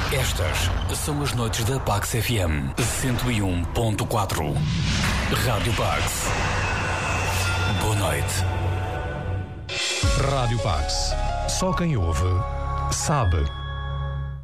Estas são as noites da Pax FM 101.4. Rádio Pax. Boa noite. Rádio Pax. Só quem ouve sabe.